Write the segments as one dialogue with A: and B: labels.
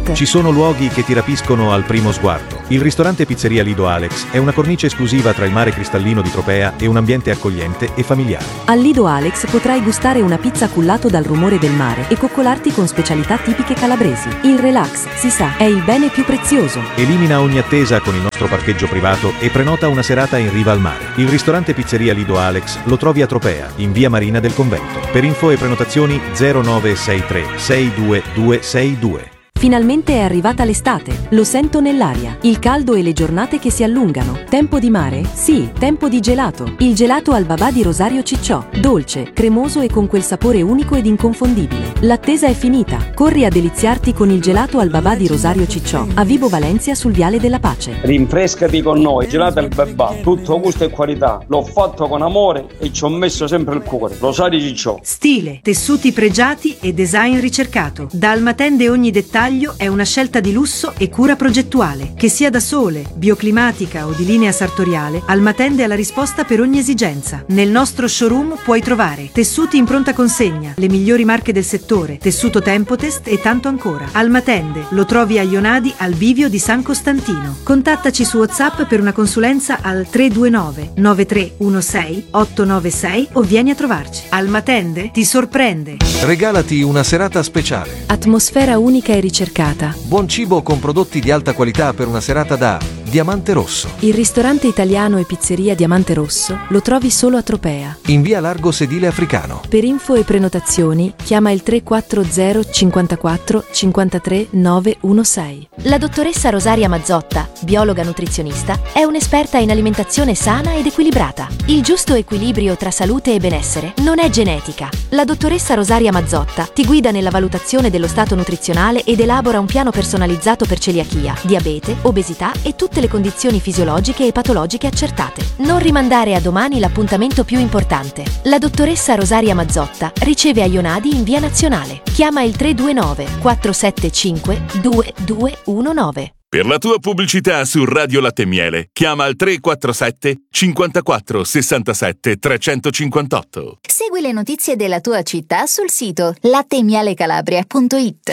A: Alex.it.
B: Ci sono luoghi che ti rapiscono al primo sguardo. Il ristorante Pizzeria Lido Alex è una cornice esclusiva tra il mare cristallino di Tropea e un ambiente accogliente e familiare.
A: Al Lido Alex potrai gustare una pizza cullato dal rumore del mare e coccolarti con specialità tipiche calabresi. Il relax, si sa, è il bene più prezioso.
B: Elimina ogni attesa con il nostro parcheggio privato e prenota una serata in riva al mare. Il ristorante Pizzeria Lido Alex lo trovi a Tropea, in via Marina del Convento. Per info e prenotazioni 0963 62262.
A: Finalmente è arrivata l'estate, lo sento nell'aria, il caldo e le giornate che si allungano. Tempo di mare? Sì, tempo di gelato. Il gelato al babà di Rosario Cicciò, dolce, cremoso e con quel sapore unico ed inconfondibile. L'attesa è finita, corri a deliziarti con il gelato al babà di Rosario Cicciò, a Vibo Valencia sul Viale della Pace.
C: Rinfrescati con noi, gelato al babà, tutto gusto e qualità. L'ho fatto con amore e ci ho messo sempre il cuore. Rosario Cicciò.
D: Stile, tessuti pregiati e design ricercato. Da Almatende ogni dettaglio è una scelta di lusso e cura progettuale. Che sia da sole, bioclimatica o di linea sartoriale, Almatende ha la risposta per ogni esigenza. Nel nostro showroom puoi trovare tessuti in pronta consegna, le migliori marche del settore, tessuto Tempotest e tanto ancora. Almatende lo trovi a Ionadi al bivio di San Costantino. Contattaci su WhatsApp per una consulenza al 329 9316 896 o vieni a trovarci. Almatende ti sorprende.
E: Regalati una serata speciale.
A: Atmosfera unica e ricercata.
E: Buon cibo con prodotti di alta qualità per una serata da Diamante Rosso.
A: Il ristorante italiano e pizzeria Diamante Rosso lo trovi solo a Tropea.
E: In via Largo Sedile Africano.
A: Per info e prenotazioni chiama il 340 54 53 916.
F: La dottoressa Rosaria Mazzotta, biologa nutrizionista, è un'esperta in alimentazione sana ed equilibrata. Il giusto equilibrio tra salute e benessere non è genetica. La dottoressa Rosaria Mazzotta ti guida nella valutazione dello stato nutrizionale ed elabora un piano personalizzato per celiachia, diabete, obesità e tutte le condizioni fisiologiche e patologiche accertate. Non rimandare a domani l'appuntamento più importante. La dottoressa Rosaria Mazzotta riceve a Ionadi in via Nazionale. Chiama il 329 475 2219.
G: Per la tua pubblicità su Radio Latte e Miele, chiama al 347 54 67 358.
H: Segui le notizie della tua città sul sito latteemialecalabria.it.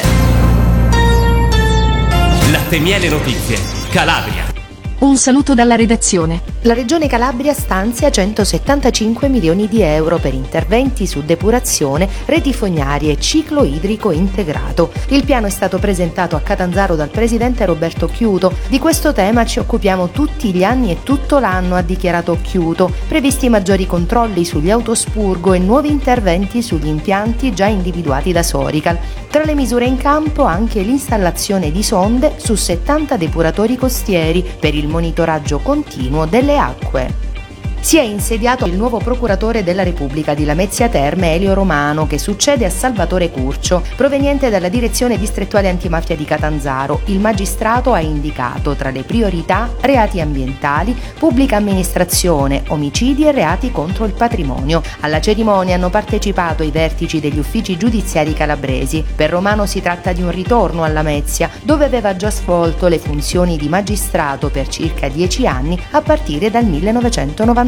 I: Latte e Miele Notizie, Calabria.
J: Un saluto dalla redazione.
K: La Regione Calabria stanzia 175 milioni di euro per interventi su depurazione, reti fognarie e ciclo idrico integrato. Il piano è stato presentato a Catanzaro dal presidente Roberto Chiuto. Di questo tema ci occupiamo tutti gli anni e tutto l'anno, ha dichiarato Chiuto. Previsti maggiori controlli sugli autospurgo e nuovi interventi sugli impianti già individuati da Sorical. Tra le misure in campo anche l'installazione di sonde su 70 depuratori costieri per il monitoraggio continuo delle acque. Si è insediato il nuovo procuratore della Repubblica di Lamezia Terme, Elio Romano, che succede a Salvatore Curcio, proveniente dalla Direzione Distrettuale Antimafia di Catanzaro. Il magistrato ha indicato tra le priorità reati ambientali, pubblica amministrazione, omicidi e reati contro il patrimonio. Alla cerimonia hanno partecipato i vertici degli uffici giudiziari calabresi. Per Romano si tratta di un ritorno a Lamezia, dove aveva già svolto le funzioni di magistrato per circa 10 anni a partire dal 1999.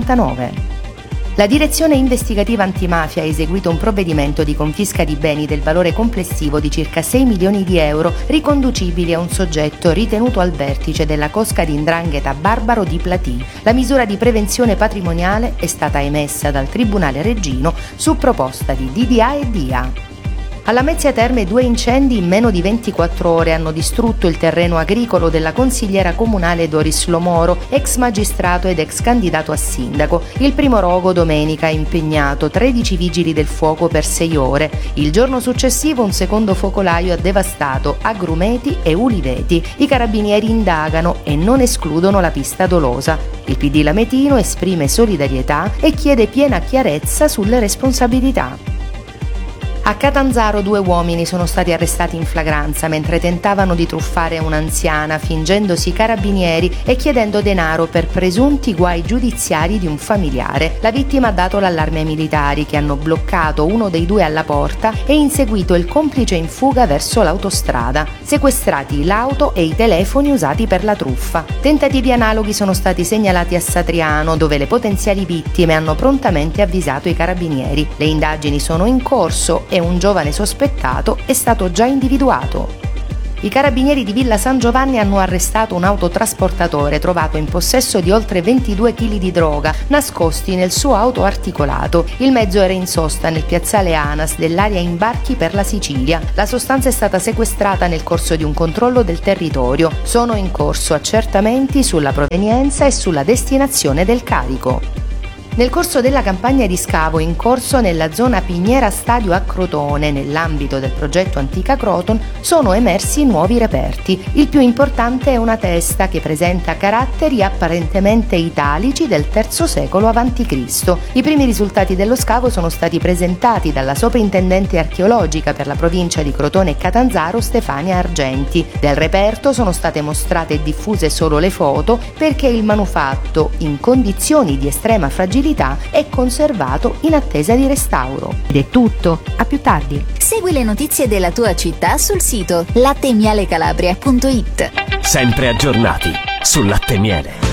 K: La Direzione Investigativa Antimafia ha eseguito un provvedimento di confisca di beni del valore complessivo di circa 6 milioni di euro riconducibili a un soggetto ritenuto al vertice della cosca di 'ndrangheta Barbaro di Platì. La misura di prevenzione patrimoniale è stata emessa dal Tribunale Reggino su proposta di DDA e DIA. A Lamezia Terme 2 incendi in meno di 24 ore hanno distrutto il terreno agricolo della consigliera comunale Doris Lomoro, ex magistrato ed ex candidato a sindaco. Il primo rogo domenica ha impegnato 13 vigili del fuoco per 6 ore. Il giorno successivo un secondo focolaio ha devastato agrumeti e uliveti. I carabinieri indagano e non escludono la pista dolosa. Il PD lametino esprime solidarietà e chiede piena chiarezza sulle responsabilità. A Catanzaro 2 uomini sono stati arrestati in flagranza mentre tentavano di truffare un'anziana fingendosi carabinieri e chiedendo denaro per presunti guai giudiziari di un familiare. La vittima ha dato l'allarme ai militari che hanno bloccato uno dei due alla porta e inseguito il complice in fuga verso l'autostrada. Sequestrati l'auto e i telefoni usati per la truffa. Tentativi analoghi sono stati segnalati a Satriano, dove le potenziali vittime hanno prontamente avvisato i carabinieri. Le indagini sono in corso e un giovane sospettato è stato già individuato. I carabinieri di Villa San Giovanni hanno arrestato un autotrasportatore trovato in possesso di oltre 22 kg di droga nascosti nel suo auto articolato. Il mezzo era in sosta nel piazzale ANAS dell'area imbarchi per la Sicilia. La sostanza è stata sequestrata nel corso di un controllo del territorio. Sono in corso accertamenti sulla provenienza e sulla destinazione del carico. Nel corso della campagna di scavo in corso nella zona Piniera Stadio a Crotone, nell'ambito del progetto Antica Croton, sono emersi nuovi reperti. Il più importante è una testa che presenta caratteri apparentemente italici del III secolo a.C. I primi risultati dello scavo sono stati presentati dalla soprintendente archeologica per la provincia di Crotone e Catanzaro Stefania Argenti. Del reperto sono state mostrate e diffuse solo le foto perché il manufatto, in condizioni di estrema fragilità, è conservato in attesa di restauro. Ed è tutto, a più tardi.
H: Segui le notizie della tua città sul sito lattemialecalabria.it.
I: Sempre aggiornati sul latte e miele.